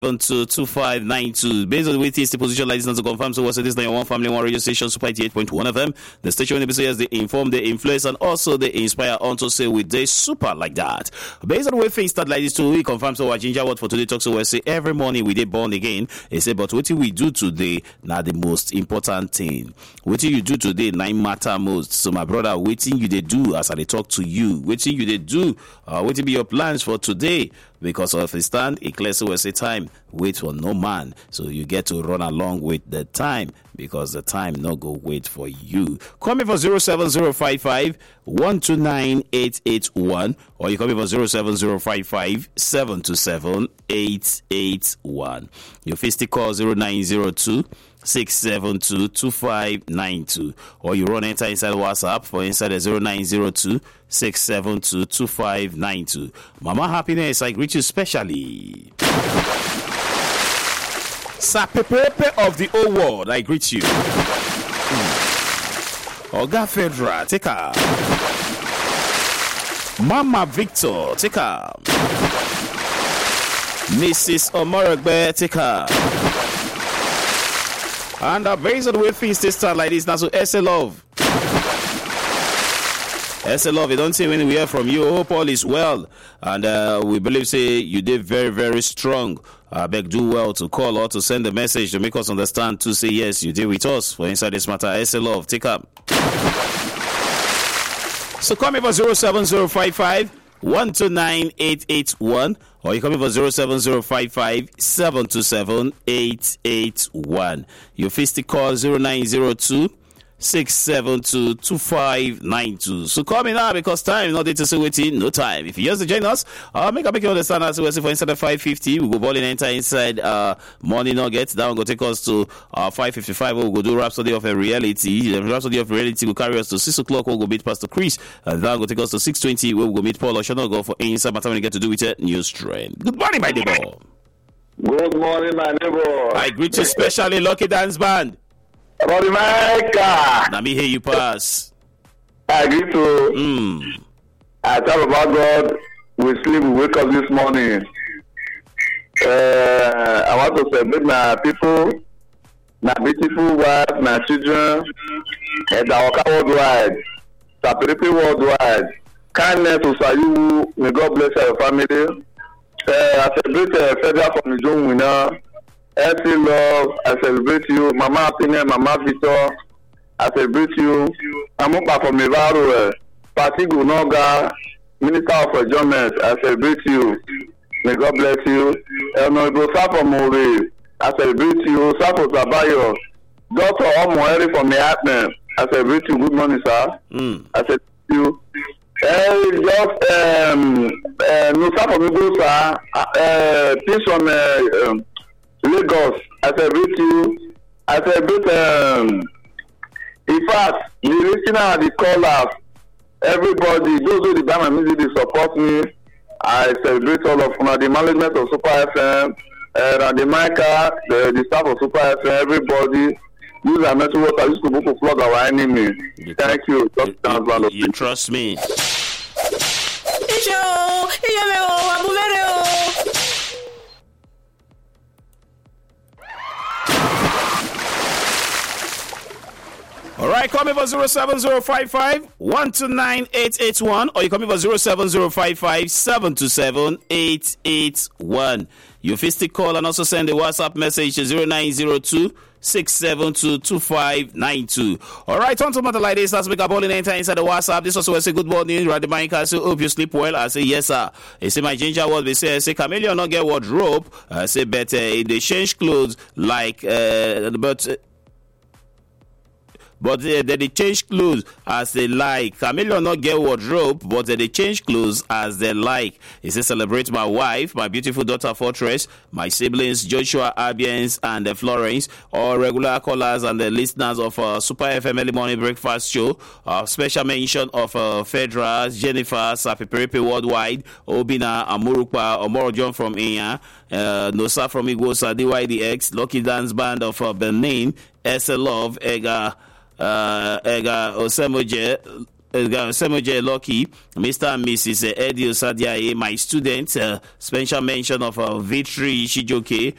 2592. Based on the way the position like this, to confirm, so what's this now? One family, one radio station, Super 88.1 of them. The station when they they inform, they influence, and also they inspire on to say with they super like that. Based on the way things start like this, too, we confirm so what ginger word for today talks. So we say every morning we did born again. They say, but what we do today now the most important thing. What you do today now matter most. So my brother, waiting you they do as I talk to you. Waiting you they do. What be your plans for today? Because of the stand, it clears was a time. Wait for no man. So you get to run along with the time because the time not go wait for you. Call me for 07055 129 881 or you call me for 07055 727 881. Your fisty call 0902 672-2592 or you run enter inside WhatsApp for inside the 0902-672-2592. Mama Happiness, I greet you specially. Sapepepe of the old world, I greet you. Oga Fedra, take her. Mama Victor, take her. Mrs. Omorogbe, take her. And based on the way things start like this now, so SL Love. SL Love, you don't say when we hear from you, hope all is well. And we believe, say, you did very, very strong. I beg do well to call or to send a message to make us understand to say, yes, you did with us for Inside This Matter. SL Love, take up. So call me for 07055 129 881 or you call me for 07055 727 881. Your fisty call 0902 672-2592. So call me now because time not to say waiting, no time. If you just join us, make you understand as well. For inside the 550, we go ball in enter inside morning nuggets. That will go take us to 555. We'll go do Rhapsody of a Reality. The Rhapsody of Reality will carry us to 6 o'clock. We'll go meet Pastor Chris, and that will go take us to 6:20. We'll go meet Paul Oshano. Go for inside. But when we get to do with it, news trend. Good morning, my neighbor. Good morning, my neighbor. I greet you specially, Lucky Dance Band. About the mic. Let me hear you pass. I agree to. I talk about God. We sleep, we wake up this morning. I want to celebrate my people, my beautiful wife, my children, and our worldwide, Sapiripi worldwide. Kindness to Sayu. May God bless your family. I celebrate Federal from the June winner. SC Love, I celebrate you. Mama Happiness, Mama Victor, I celebrate you. I'm up from Mevaro, Party Gunoga, Minister of Enjoyment, I celebrate you. May God bless you. Honorable Safo Mori, I celebrate you. Safo Zabayo, Dr. Omoeri from the Atman, I celebrate you. Good morning, sir. I celebrate you. No Safo Migo, sir. Peace from Lagos, I celebrate you. I celebrate, in fact, the listener, the callers, everybody, those who buy my music, they support me. I celebrate all of them, the management of Super FM, and the Micah, the staff of Super FM, everybody. Use our mental water, use to book to flood our enemy. Thank you. You trust me. All right, call me for 07055 129 881 or you call me for 07055 727 881. You fisty call and also send a WhatsApp message to 0902 672-2592. All right, on to matter like this. Let's make a ball in enter inside the WhatsApp. This also will say good morning. Radimine, I say hope you sleep well. I say yes, sir. I say my ginger word. They say chameleon not get wardrobe. I say better they change clothes like but they change clothes as they like. Chameleon not get wardrobe, but they change clothes as they like. He says, celebrate my wife, my beautiful daughter Fortress, my siblings Joshua, Abiens, and Florence, all regular callers and the listeners of Super FM Early Morning Breakfast Show. Special mention of Fedra, Jennifer, Sapiperepe Worldwide, Obina, Amurukpa, Omoro John from Inya, Nosa from Igosa, DYDX, Lucky Dance Band of Benin, SL Love, Ega Osemoje Lucky, Mr. and Mrs. Eddie Osadiaye, my student, special mention of Victory Shijoke,